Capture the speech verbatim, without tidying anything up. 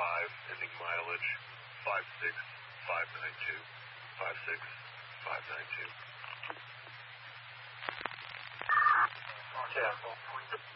five, ending mileage five six five nine two. five six five nine two. Yeah.